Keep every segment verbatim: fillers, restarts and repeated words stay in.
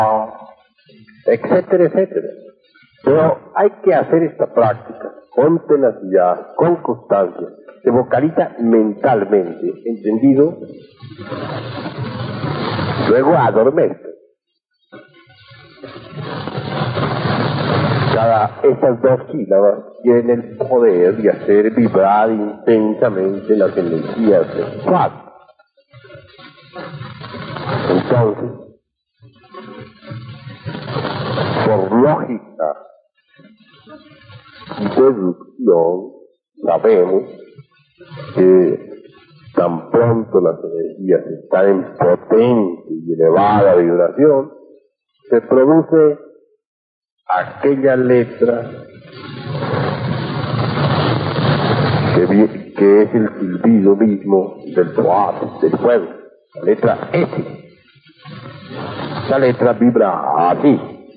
etcétera, etcétera. Pero hay que hacer esta práctica con tenacidad, con constancia. Se vocaliza mentalmente, ¿entendido? Luego adormece. Cada, estas dos sílabas tienen el poder de hacer vibrar intensamente las energías sexuales. Entonces, por lógica y deducción, sabemos que tan pronto las energías están en potente y elevada vibración, se produce aquella letra que, vi, que es el silbido mismo del poat, del fuego, la letra S. Esa letra vibra así.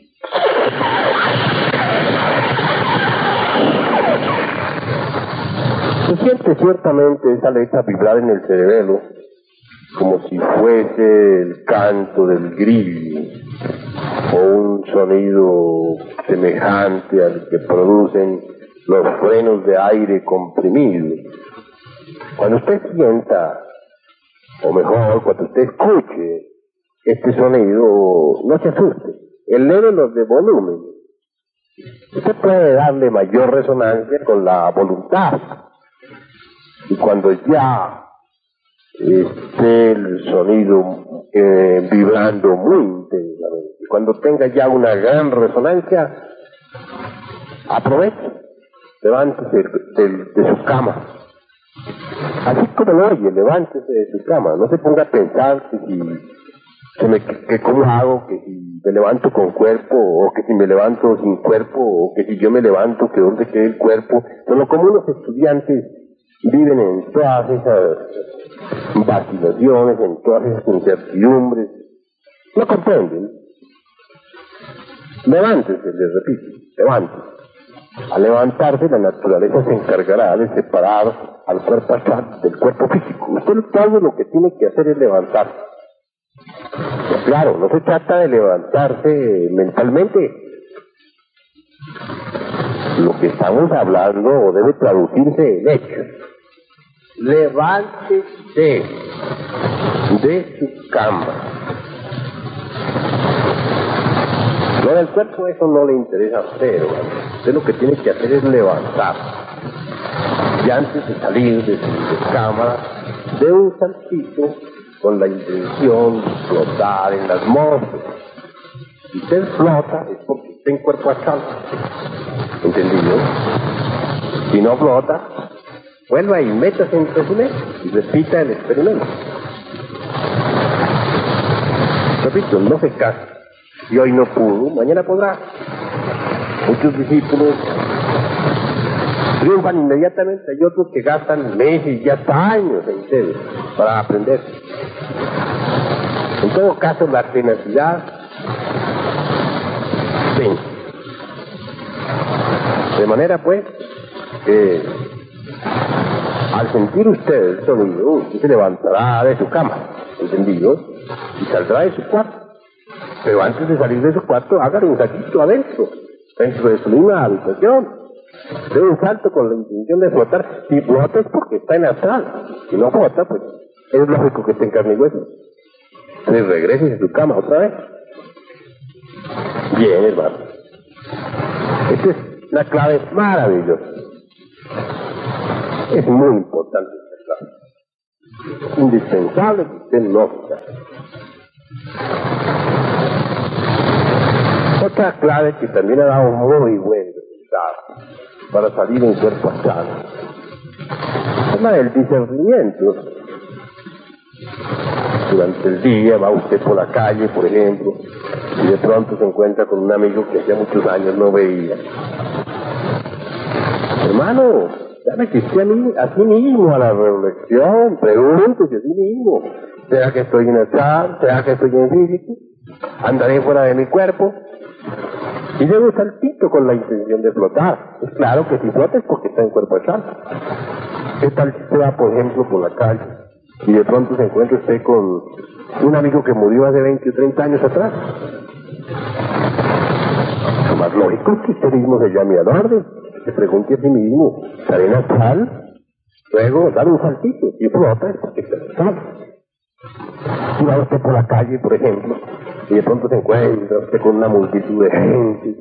Se siente ciertamente esa letra vibrar en el cerebelo como si fuese el canto del grillo o un sonido semejante al que producen los frenos de aire comprimido. Cuando usted sienta, o mejor, cuando usted escuche este sonido, no se asuste, elévelos de volumen. Usted puede darle mayor resonancia con la voluntad. Y cuando ya esté el sonido eh, vibrando muy intensamente, cuando tenga ya una gran resonancia, aproveche, levántese de, de, de su cama. Así como lo oye, levántese de su cama. No se ponga a pensar que si se me, que, que cómo hago, que si me levanto con cuerpo, o que si me levanto sin cuerpo, o que si yo me levanto, que dónde quede el cuerpo. Pero como unos estudiantes viven en todas esas vacilaciones, en todas esas incertidumbres, no comprenden. Levántese, les repito, levántese. Al levantarse, la naturaleza se encargará de separar al cuerpo astral del cuerpo físico. Usted todo lo que tiene que hacer es levantarse. Pues claro, no se trata de levantarse mentalmente. Lo que estamos hablando debe traducirse en hechos. Levántese de su cama. Lo del cuerpo, eso no le interesa a usted, hermano. Usted lo que tiene que hacer es levantar. Y antes de salir de su cama, de un saltito con la intención de flotar en la atmósfera. Si usted flota, es porque está en cuerpo astral. ¿Entendido? Si no flota, vuelva y métase entre su mente y repita el experimento. Repito, no se case. Si hoy no pudo, mañana podrá. Muchos discípulos triunfan inmediatamente, hay otros que gastan meses y hasta años enteros para aprender. En todo caso, la tenacidad vence. De manera pues que al sentir usted el sonido, usted se levantará de su cama, ¿entendido? Y saldrá de su cuarto. Pero antes de salir de su cuarto, hágale un saltito adentro, dentro de su misma habitación. De un salto con la intención de flotar. Si flota es porque está en astral. Si no flota, pues es lógico que esté en carne y hueso. Entonces regrese a su cama otra vez. Bien, hermano. Esta es una clave maravillosa. Es muy importante esta clave. Indispensable que usted no se haga. Otra clave que también ha dado muy buen resultado para salir en cuerpo astral es la del discernimiento. Durante el día va usted por la calle, por ejemplo, y de pronto se encuentra con un amigo que hacía muchos años no veía. Hermano, dame que esté a, mí, a sí mismo a la reflexión, pregúntese a sí mismo. ¿Será que estoy en astral? ¿Será que estoy en físico? ¿Andaré fuera de mi cuerpo? Y luego un saltito con la intención de flotar. Es claro que si flota es porque está en cuerpo astral. ¿Qué tal si usted va, por ejemplo, por la calle y de pronto se encuentra usted con un amigo que murió hace veinte o treinta años atrás? lógico que usted mismo se llame al orden, se pregunte a sí mismo, ¿estaré en astral? Luego, dar un saltito y flota es porque está en astral. Si va usted por la calle, por ejemplo, y de pronto se encuentra usted con una multitud de gente,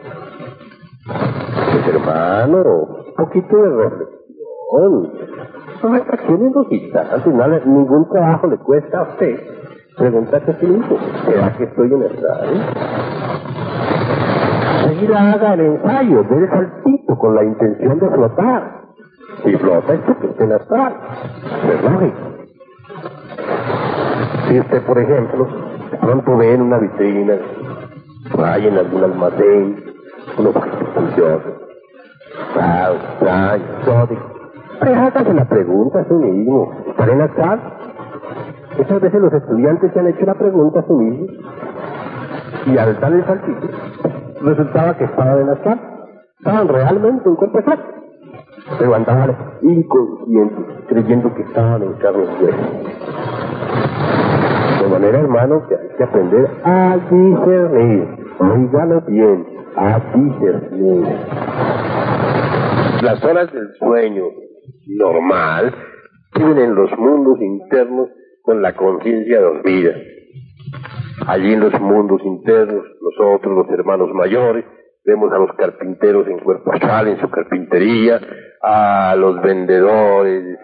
pues hermano, un poquito de reflexión, no reflexiones los instantes, nada, ningún trabajo le cuesta a usted preguntarse a sí mismo, ¿será que estoy en astral? Seguida haga el ensayo, dé el saltito con la intención de flotar. Si flota es porque está en astral, es lógico. Si usted, por ejemplo, de pronto ve en una vitrina, hay en algún almacén, un objeto precioso, wow, wow, exótico, pues hágase la pregunta a sí mismo, ¿estaré en astral? Muchas veces los estudiantes se han hecho la pregunta a sí mismos y al dar el saltito resultaba que estaban en astral, estaban realmente en cuerpo astral, pero andaban inconscientes creyendo que estaban en carne y hueso. De manera, hermano, que hay que aprender a discernir, oígalo bien, a discernir. Las horas del sueño normal viven en los mundos internos con la conciencia dormida. Allí en los mundos internos, nosotros, los hermanos mayores, vemos a los carpinteros en cuerpo astral, en su carpintería, a los vendedores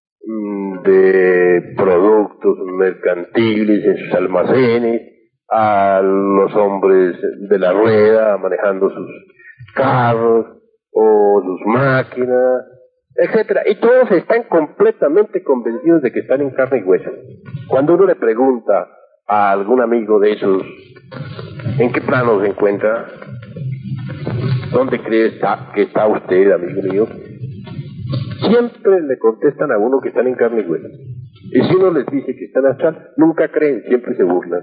de productos mercantiles en sus almacenes, a los hombres de la rueda manejando sus carros o sus máquinas, etcétera. Y todos están completamente convencidos de que están en carne y hueso. Cuando uno le pregunta a algún amigo de esos, ¿en qué plano se encuentra? ¿Dónde cree está, que está usted, amigo mío? Siempre le contestan a uno que están en carne y hueso. Y si uno les dice que están astral, nunca creen, siempre se burlan.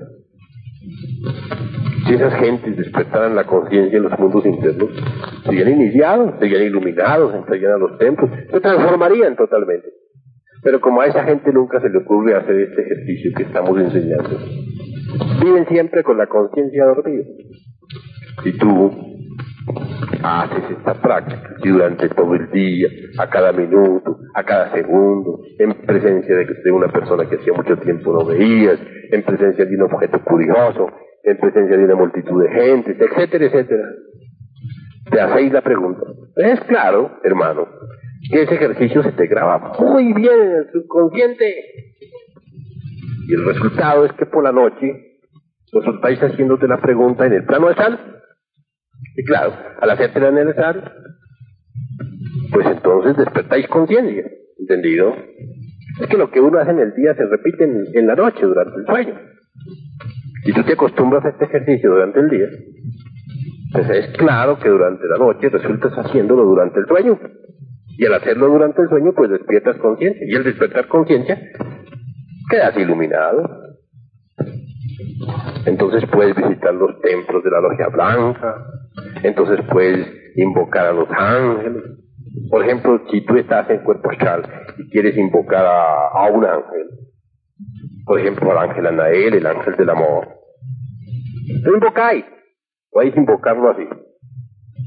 Si esas gentes despertaran la conciencia en los mundos internos, serían iniciados, serían iluminados, entrarían a los templos, se transformarían totalmente. Pero como a esa gente nunca se le ocurre hacer este ejercicio que estamos enseñando, viven siempre con la conciencia dormida. Si tú haces esta práctica y durante todo el día, a cada minuto, a cada segundo, en presencia de, de una persona que hacía mucho tiempo no veías, en presencia de un objeto curioso, en presencia de una multitud de gentes, etcétera, etcétera, te hacéis la pregunta. Es claro, hermano, que ese ejercicio se te graba muy bien en el subconsciente. Y el resultado es que por la noche resultáis haciéndote la pregunta en el plano astral. Y claro, al hacértela en el astral, pues entonces despertáis conciencia, ¿entendido? Es que lo que uno hace en el día se repite en, en la noche, durante el sueño. Si tú te acostumbras a este ejercicio durante el día, pues es claro que durante la noche resultas haciéndolo durante el sueño. Y al hacerlo durante el sueño, pues despiertas conciencia. Y al despertar conciencia, quedas iluminado. Entonces puedes visitar los templos de la Logia Blanca. Entonces puedes invocar a los ángeles. Por ejemplo, si tú estás en cuerpo astral y quieres invocar a, a un ángel, por ejemplo, al ángel Anael, el ángel del amor, lo invocáis. Podéis invocarlo así.